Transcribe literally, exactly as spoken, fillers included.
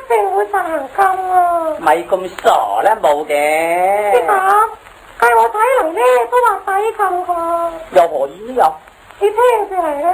定會實行禁啊！ 咪咁傻啦，冇嘅。 即咁，計我睇嚟咧都話抵禁㗎。 又何以呢？又你聽住嚟咧。